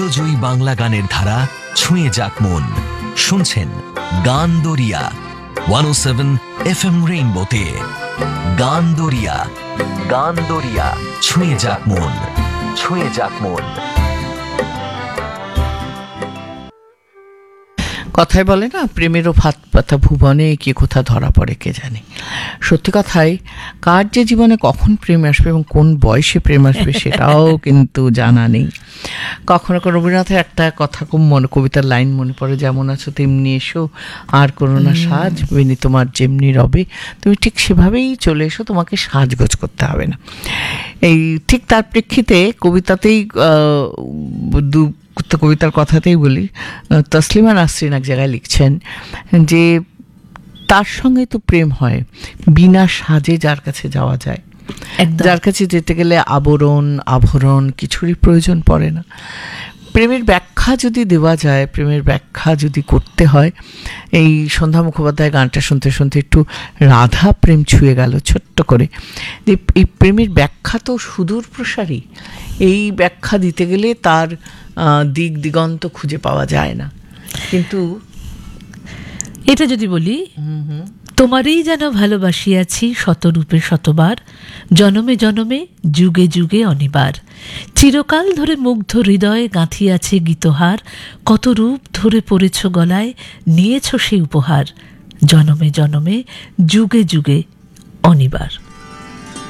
জয়ী বাংলা গানের ধারা ছুঁয়ে যাক মন। শুনছেন গান দরিয়া 107 FM রেইনবোতে। গান দরিয়া, গান দরিয়া, ছুঁয়ে যাক মন, ছুঁয়ে যাক মন। কথায় বলে না, প্রেমেরও ফাঁদ পাতা ভুবনে কে কোথা ধরা পড়ে কে জানে। সত্যি কথাই, কার যে জীবনে কখন প্রেম আসবে এবং কোন বয়সে প্রেম আসবে সেটাও কিন্তু জানা নেই। কখনো কোনো রবীন্দ্রনাথের একটা কথা খুব কবিতার লাইন মনে পড়ে, যেমন আছো তেমনি এসো, আর করো না সাজ, বেনি তোমার যেমনি রবে, তুমি ঠিক সেভাবেই চলে এসো, তোমাকে সাজগোজ করতে হবে না। এই ঠিক তার প্রেক্ষিতে কবিতাতেই কবিতার কথাতেই বলি, তসলিমা নাসরিন এক জায়গায় লিখছেন যে তার সঙ্গে তো প্রেম হয় বিনা সাজে যার কাছে যাওয়া যায়, যার কাছে যেতে গেলে আভরণ কিছুরই প্রয়োজন পড়ে না। প্রেমের ব্যাখ্যা যদি দেওয়া যায়, প্রেমের ব্যাখ্যা যদি করতে হয়, এই সন্ধ্যা মুখোপাধ্যায় গানটা শুনতে শুনতে একটু রাধা প্রেম ছুঁয়ে গেল ছোট্ট করে, যে এই প্রেমের ব্যাখ্যা তো সুদূর প্রসারী। এই ব্যাখ্যা দিতে গেলে তার দিক দিগন্ত খুঁজে পাওয়া যায় না। কিন্তু এটা যদি বলি, তোমারই যেন ভালোবাসিয়াছি শতরূপে শতবার, জনমে জনমে যুগে যুগে অনিবার, চিরকাল ধরে মুগ্ধ হৃদয়ে গাঁথিয়াছে গীতহার, কত রূপ ধরে পড়েছ গলায় নিয়েছ সেই উপহার, জনমে জনমে যুগে যুগে অনিবার।